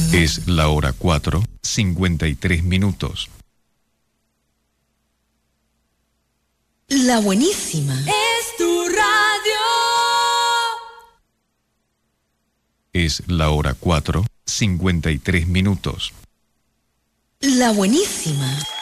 Es la hora 4:53. La buenísima. Es tu radio. Es la hora 4:53. La buenísima.